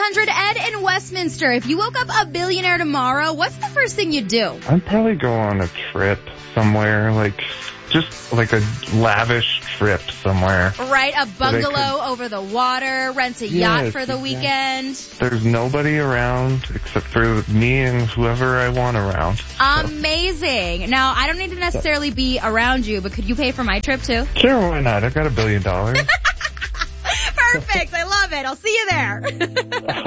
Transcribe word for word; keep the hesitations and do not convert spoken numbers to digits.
hundred, Ed in Westminster. If you woke up a billionaire tomorrow, what's the first thing you'd do? I'd probably go on a trip somewhere, like just like a lavish trip somewhere. Right, a bungalow could... over the water, rent a yacht yes, for the exactly. weekend. There's nobody around except for me and whoever I want around. Amazing. So. Now, I don't need to necessarily be around you, but could you pay for my trip too? Sure, why not? I've got a billion dollars. Perfect. I love it. I'll see you there.